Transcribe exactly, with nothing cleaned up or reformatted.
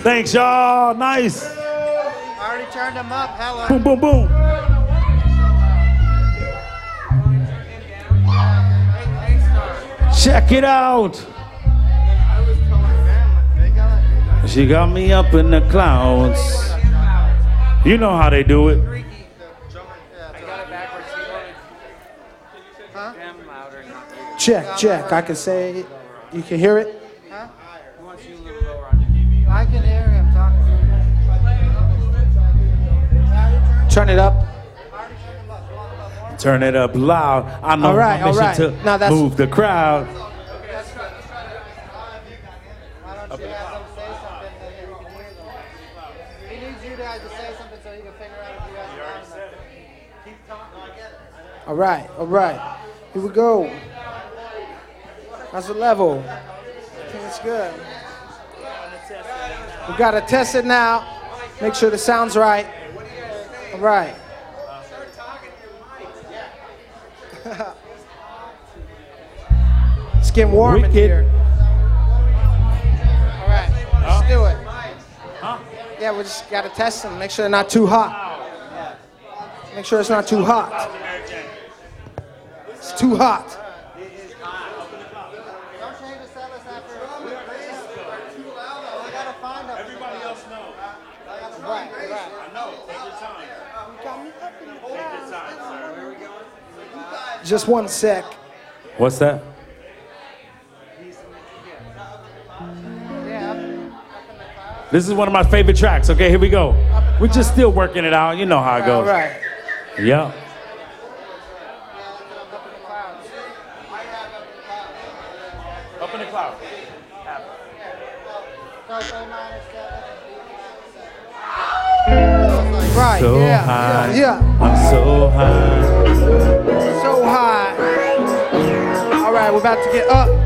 Thanks, y'all. Nice. I already turned them up. Hella. Boom, boom, boom. Check it out. She got me up in the clouds. You know how they do it. Check, check. I can say it. You can hear it? Huh? I can hear him talking. Turn it up. Turn it up loud. I know All right, my mission all right. to Now that's- move the crowd. Why don't you have them say something so he can hear them? He needs you guys to say something so he can figure out if you guys are loud enough. Keep talking. I get it. All right, all right. Here we go. How's the level? I think it's good. We gotta test it now. Make sure the sound's right. All right. It's getting warm in Wicked. here. All right, let's do it. Yeah, we just gotta test them. Make sure they're not too hot. Make sure it's not too hot. It's too hot. Don't change the set list after. Too loud. I gotta find them. Everybody else knows. I gotta find them. Right, right. Just one sec. What's that? This is one of my favorite tracks. Okay, here we go. We're just still working it out. You know how it All goes. right. Yeah. Up in the cloud. Right. So yeah. high. Yeah. I'm so high. Yeah. So high. All right, we're about to get up.